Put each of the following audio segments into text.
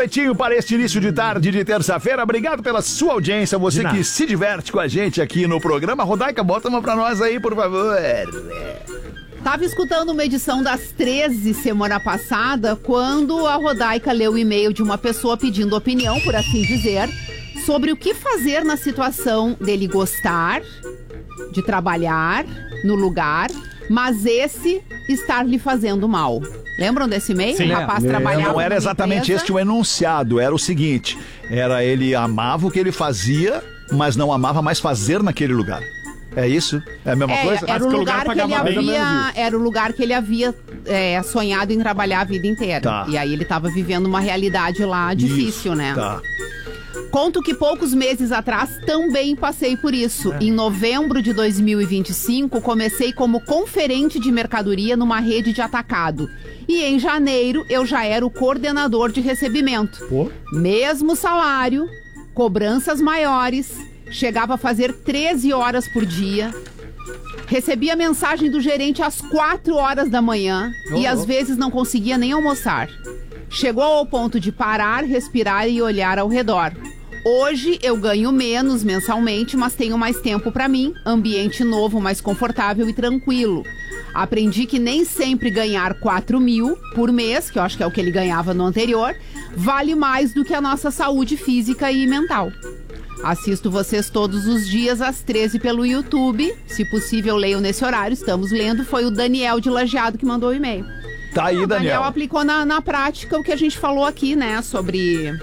Pretinho para este início de tarde de terça-feira. Obrigado pela sua audiência, você que se diverte com a gente aqui no programa. Rodaica, bota uma pra nós aí, por favor. Tava escutando uma edição das 13 semana passada, quando a Rodaica leu o e-mail de uma pessoa pedindo opinião, por assim dizer, sobre o que fazer na situação dele gostar de trabalhar no lugar, mas esse estar lhe fazendo mal. Lembram desse e-mail? Sim, o rapaz trabalhava. Não era exatamente este o enunciado, era o seguinte: era ele amava o que ele fazia, mas não amava mais fazer naquele lugar. É isso? É a mesma coisa? Era o lugar que ele havia, era o lugar que ele havia sonhado em trabalhar a vida inteira. Tá. E aí ele estava vivendo uma realidade lá difícil, né? Tá. Conto que poucos meses atrás também passei por isso. Em novembro de 2025, comecei como conferente de mercadoria numa rede de atacado. E em janeiro, eu já era o coordenador de recebimento. Pô. Mesmo salário, cobranças maiores, chegava a fazer 13 horas por dia. Recebia mensagem do gerente às 4 horas da manhã e às vezes não conseguia nem almoçar. Chegou ao ponto de parar, respirar e olhar ao redor. Hoje eu ganho menos mensalmente, mas tenho mais tempo pra mim, ambiente novo, mais confortável e tranquilo. Aprendi que nem sempre ganhar 4 mil por mês, que eu acho que é o que ele ganhava no anterior, vale mais do que a nossa saúde física e mental. Assisto vocês todos os dias às 13 pelo YouTube. Se possível, leio nesse horário. Estamos lendo. Foi o Daniel de Lajeado que mandou o e-mail. Tá aí, Daniel. O Daniel aplicou na prática o que a gente falou aqui, né? Sobre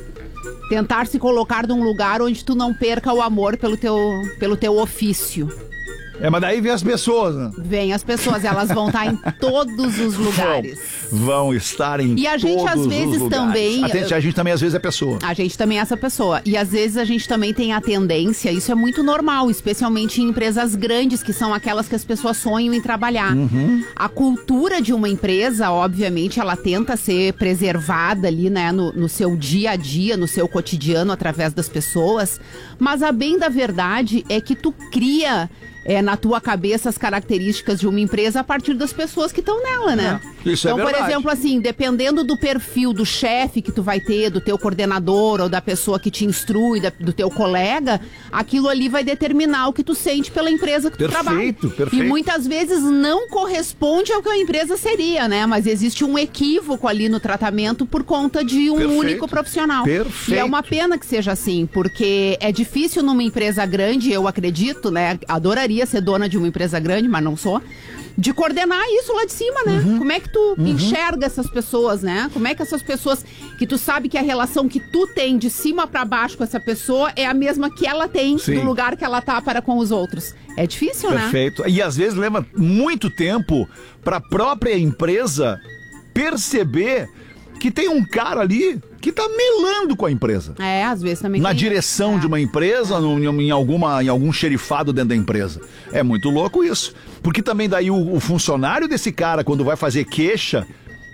tentar se colocar num lugar onde tu não perca o amor pelo teu ofício. Mas daí vem as pessoas, né? Vem as pessoas, elas vão estar em todos os lugares. Vão estar em todos os lugares. E a gente às vezes também... A gente também às vezes é pessoa. A gente também é essa pessoa. E às vezes a gente também tem a tendência, isso é muito normal, especialmente em empresas grandes, que são aquelas que as pessoas sonham em trabalhar. Uhum. A cultura de uma empresa, obviamente, ela tenta ser preservada ali, né, no seu dia a dia, no seu cotidiano, através das pessoas. Mas a bem da verdade é que tu cria... na tua cabeça as características de uma empresa a partir das pessoas que estão nela, né? Isso então, é verdade. por exemplo, assim, dependendo do perfil do chefe que tu vai ter, do teu coordenador ou da pessoa que te instrui, do teu colega, aquilo ali vai determinar o que tu sente pela empresa que tu trabalha. Perfeito. E muitas vezes não corresponde ao que a empresa seria, né? Mas existe um equívoco ali no tratamento por conta de um único profissional. Perfeito. E é uma pena que seja assim, porque é difícil numa empresa grande, eu acredito, né? Adoraria ser dona de uma empresa grande, mas não sou, de coordenar isso lá de cima, né? Como é que tu enxerga essas pessoas, né? Como é que essas pessoas que tu sabe que a relação que tu tem de cima pra baixo com essa pessoa é a mesma que ela tem no lugar que ela tá para com os outros? É difícil, né? Perfeito. E às vezes leva muito tempo pra própria empresa perceber que tem um cara ali que tá melando com a empresa. Às vezes também na direção de uma empresa, em algum xerifado dentro da empresa. É muito louco isso. Porque também daí o funcionário desse cara, quando vai fazer queixa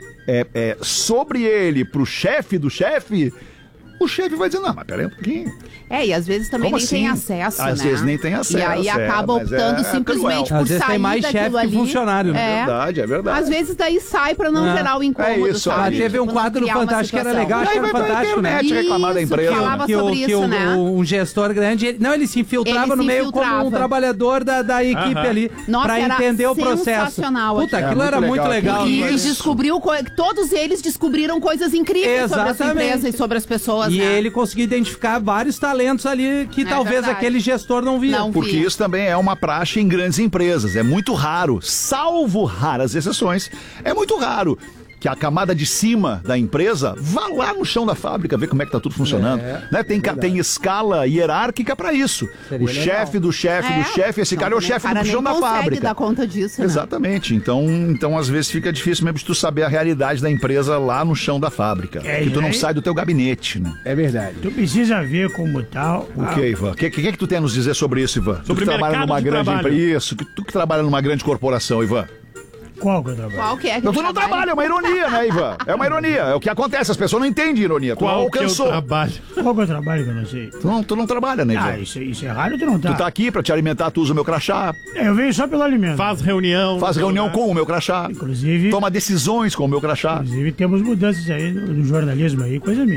sobre ele pro chefe do chefe, o chefe vai dizer, não, mas peraí um pouquinho. E às vezes também nem tem acesso, né? Às vezes nem tem acesso. E aí acaba optando simplesmente por às vezes sair tem mais chefe que funcionário, né? É verdade. Às vezes daí sai pra não gerar o incômodo, isso, sabe? Teve um quadro no Fantástico que era legal, acho que era fantástico, né? Reclamar da empresa. Falava sobre isso, né? Um gestor grande, ele se infiltrava no meio como um trabalhador da equipe ali, pra entender o processo. Puta, aquilo era muito legal. E todos eles descobriram coisas incríveis sobre essa empresa e sobre as pessoas, e né? ele conseguiu identificar vários talentos ali que talvez aquele gestor não via. Porque isso também é uma praxe em grandes empresas. É muito raro, salvo raras exceções, é muito raro que a camada de cima da empresa vá lá no chão da fábrica ver como é que tá tudo funcionando. Né? Tem escala hierárquica pra isso. Seria o chefe do chefe do chefe, esse cara é o chefe do chão da fábrica. Dar conta disso, né? Exatamente. Então, às vezes fica difícil mesmo de tu saber a realidade da empresa lá no chão da fábrica. Que tu não sai do teu gabinete, né? É verdade. Tu precisa ver como tal. O que, Ivan? O que tu tem a nos dizer sobre isso, Ivan? Sobre tu que trabalha numa grande empresa. Isso, tu que trabalha numa grande corporação, Ivan. Qual que eu trabalho? Qual que é que tu não trabalha, é uma ironia, né, Ivan? É uma ironia, é o que acontece, as pessoas não entendem ironia. Tu não alcançou. Qual que eu trabalho que eu não sei? Tu não trabalha, né, Ivan? Isso é raro, tu não tá. Tu tá aqui pra te alimentar, tu usa o meu crachá. Eu venho só pelo alimento. Faz reunião com o meu crachá. Inclusive... Toma decisões com o meu crachá. Inclusive temos mudanças aí no jornalismo aí, coisa minha.